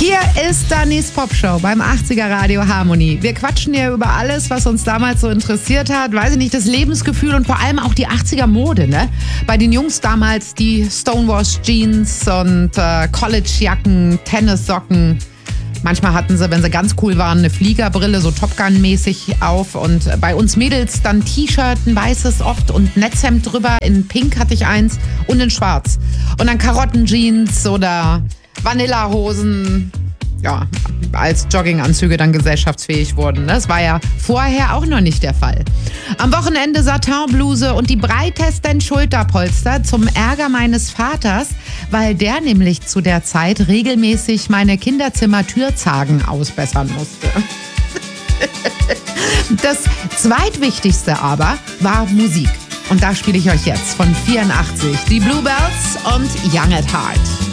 Hier ist Dannys Popshow beim 80er Radio Harmony. Wir quatschen hier über alles, was uns damals so interessiert hat. Weiß ich nicht, das Lebensgefühl und vor allem auch die 80er Mode, ne? Bei den Jungs damals die Stonewash Jeans und Collegejacken, Tennissocken. Manchmal hatten sie, wenn sie ganz cool waren, eine Fliegerbrille, so Top Gun-mäßig auf. Und bei uns Mädels dann T-Shirt, ein weißes oft und Netzhemd drüber. In Pink hatte ich eins und in Schwarz. Und dann Karottenjeans oder Vanillahosen. Ja, als Jogginganzüge dann gesellschaftsfähig wurden. Das war ja vorher auch noch nicht der Fall. Am Wochenende Satinbluse und die breitesten Schulterpolster zum Ärger meines Vaters, weil der nämlich zu der Zeit regelmäßig meine Kinderzimmer-Türzagen ausbessern musste. Das zweitwichtigste aber war Musik. Und da spiele ich euch jetzt von 84 die Bluebells und Young at Heart.